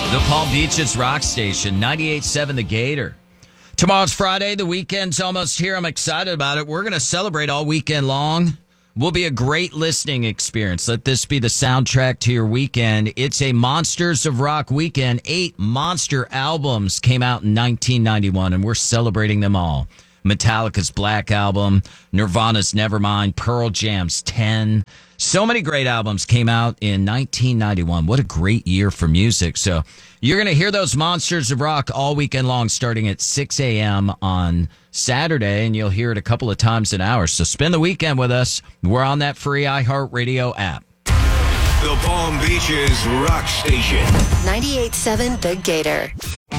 The Palm Beaches Rock Station, 98.7 The Gator. Tomorrow's Friday. The weekend's almost here. I'm excited about it. We're going to celebrate all weekend long. Will be a great listening experience. Let this be the soundtrack to your weekend. It's a Monsters of Rock weekend. 8 monster albums came out in 1991, and we're celebrating them all. Metallica's Black Album, Nirvana's Nevermind, Pearl Jam's 10. So many great albums came out in 1991. What a great year for music. So you're going to hear those Monsters of Rock all weekend long, starting at 6 a.m. on Saturday, and you'll hear it a couple of times an hour. So spend the weekend with us. We're on that free iHeartRadio app. The Palm Beaches Rock Station. 98.7 The Gator.